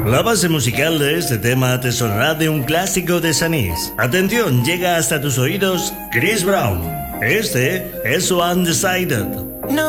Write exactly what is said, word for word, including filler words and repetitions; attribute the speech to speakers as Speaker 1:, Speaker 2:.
Speaker 1: La base musical de este tema te sonará de un clásico de Sanis. Atención, llega hasta tus oídos Chris Brown. Este es su Undecided.